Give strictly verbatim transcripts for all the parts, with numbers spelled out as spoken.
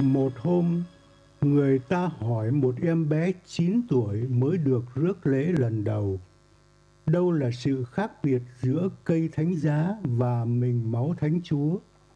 Một hôm, người ta hỏi một em bé chín tuổi mới được rước lễ lần đầu. Đâu là sự khác biệt giữa cây thánh giá và mình máu Thánh Chúa?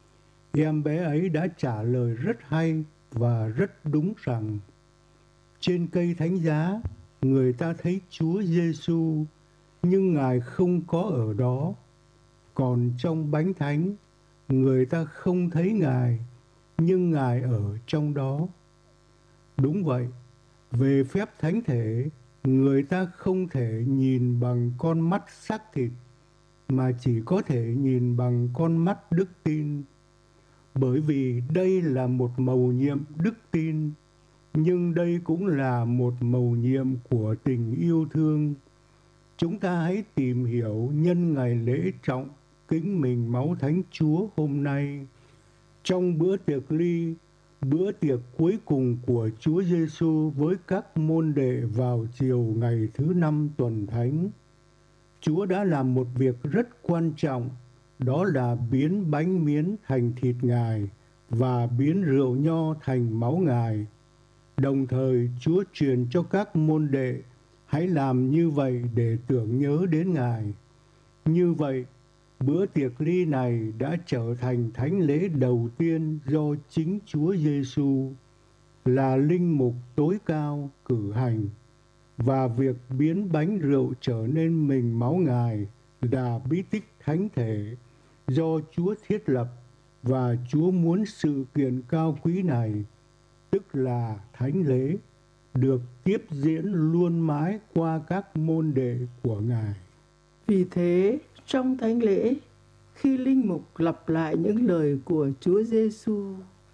Em bé ấy đã trả lời rất hay và rất đúng rằng trên cây thánh giá, người ta thấy Chúa Giêsu nhưng Ngài không có ở đó. Còn trong bánh thánh, người ta không thấy Ngài nhưng Ngài ở trong đó. Đúng vậy, về phép thánh thể, người ta không thể nhìn bằng con mắt xác thịt, mà chỉ có thể nhìn bằng con mắt đức tin. Bởi vì đây là một mầu nhiệm đức tin, nhưng đây cũng là một mầu nhiệm của tình yêu thương. Chúng ta hãy tìm hiểu nhân ngày lễ trọng kính mình máu Thánh Chúa hôm nay. Trong bữa tiệc ly, bữa tiệc cuối cùng của Chúa Giêsu với các môn đệ vào chiều ngày thứ năm tuần thánh, Chúa đã làm một việc rất quan trọng, đó là biến bánh miến thành thịt Ngài và biến rượu nho thành máu Ngài. Đồng thời, Chúa truyền cho các môn đệ hãy làm như vậy để tưởng nhớ đến Ngài. Như vậy, bữa tiệc ly này đã trở thành thánh lễ đầu tiên do chính Chúa Giêsu là linh mục tối cao cử hành, và việc biến bánh rượu trở nên mình máu Ngài là bí tích thánh thể do Chúa thiết lập, và Chúa muốn sự kiện cao quý này, tức là thánh lễ, được tiếp diễn luôn mãi qua các môn đệ của Ngài. Vì thế, trong thánh lễ, khi linh mục lặp lại những lời của Chúa Giêsu,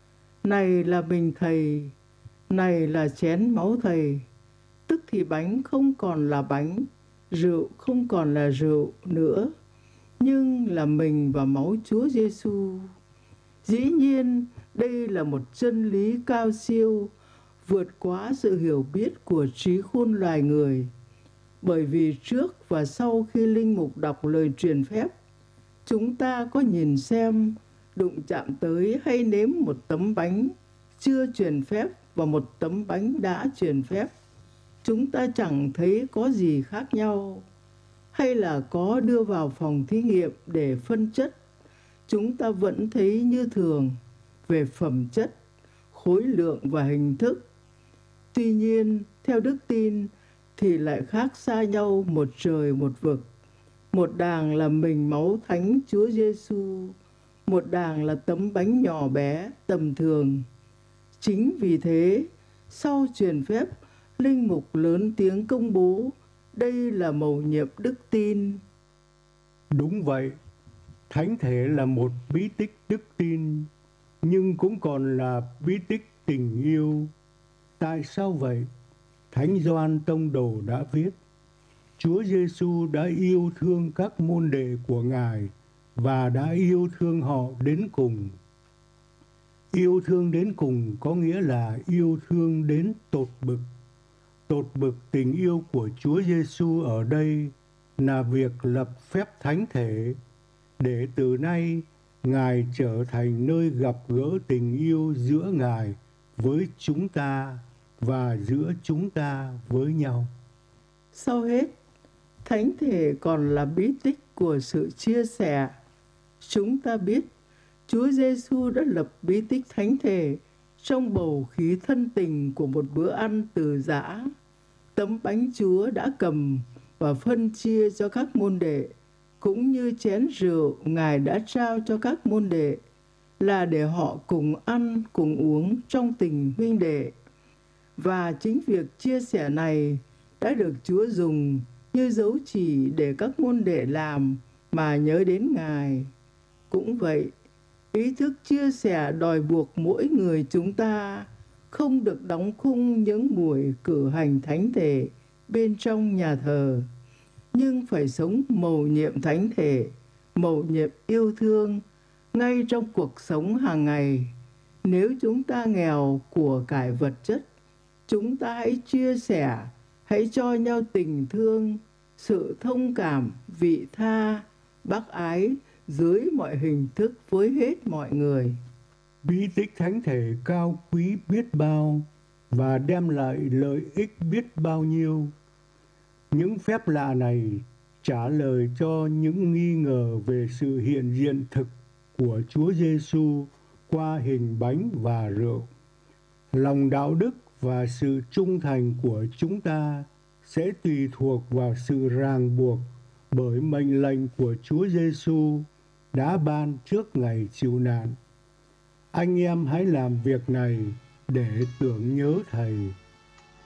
này là mình Thầy, này là chén máu Thầy, tức thì bánh không còn là bánh, rượu không còn là rượu nữa, nhưng là mình và máu Chúa Giêsu. Dĩ nhiên, đây là một chân lý cao siêu, vượt quá sự hiểu biết của trí khôn loài người. Bởi vì trước và sau khi linh mục đọc lời truyền phép, chúng ta có nhìn xem, đụng chạm tới hay nếm một tấm bánh chưa truyền phép và một tấm bánh đã truyền phép, chúng ta chẳng thấy có gì khác nhau. Hay là có đưa vào phòng thí nghiệm để phân chất, chúng ta vẫn thấy như thường về phẩm chất, khối lượng và hình thức. Tuy nhiên, theo đức tin thì lại khác xa nhau một trời một vực. Một đàng là mình máu Thánh Chúa Giêsu, một đàng là tấm bánh nhỏ bé tầm thường. Chính vì thế, sau truyền phép, linh mục lớn tiếng công bố đây là mầu nhiệm đức tin. Đúng vậy, thánh thể là một bí tích đức tin, nhưng cũng còn là bí tích tình yêu. Tại sao vậy? Thánh Gioan Tông Đồ đã viết: Chúa Giêsu đã yêu thương các môn đệ của Ngài và đã yêu thương họ đến cùng. Yêu thương đến cùng có nghĩa là yêu thương đến tột bực. Tột bực tình yêu của Chúa Giêsu ở đây là việc lập phép thánh thể, để từ nay Ngài trở thành nơi gặp gỡ tình yêu giữa Ngài với chúng ta và giữa chúng ta với nhau. Sau hết, thánh thể còn là bí tích của sự chia sẻ. Chúng ta biết Chúa Giêsu đã lập bí tích thánh thể trong bầu khí thân tình của một bữa ăn từ giã. Tấm bánh Chúa đã cầm và phân chia cho các môn đệ, cũng như chén rượu Ngài đã trao cho các môn đệ, là để họ cùng ăn, cùng uống trong tình huynh đệ. Và chính việc chia sẻ này đã được Chúa dùng như dấu chỉ để các môn đệ làm mà nhớ đến Ngài. Cũng vậy, ý thức chia sẻ đòi buộc mỗi người chúng ta không được đóng khung những buổi cử hành thánh thể bên trong nhà thờ, nhưng phải sống mầu nhiệm thánh thể, mầu nhiệm yêu thương ngay trong cuộc sống hàng ngày. Nếu chúng ta nghèo của cải vật chất, chúng ta hãy chia sẻ, hãy cho nhau tình thương, sự thông cảm, vị tha, bác ái dưới mọi hình thức với hết mọi người. Bí tích thánh thể cao quý biết bao và đem lại lợi ích biết bao nhiêu. Những phép lạ này trả lời cho những nghi ngờ về sự hiện diện thực của Chúa Giêsu qua hình bánh và rượu. Lòng đạo đức và sự trung thành của chúng ta sẽ tùy thuộc vào sự ràng buộc bởi mệnh lệnh của Chúa Giêsu đã ban trước ngày chịu nạn. Anh em hãy làm việc này để tưởng nhớ Thầy.